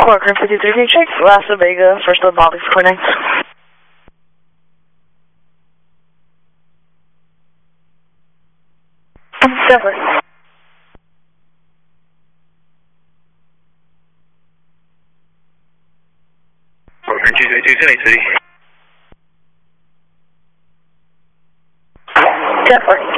Group 53, can you check Las Vega, first of Bobby's coordinates? Definitely. Program 232, City. Definitely.